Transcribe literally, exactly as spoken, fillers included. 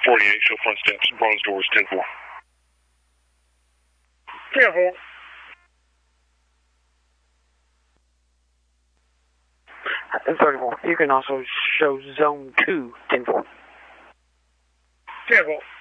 forty-eight, show front steps, bronze doors, ten four. ten four. thirty-four. You can also show zone two, ten four. ten four.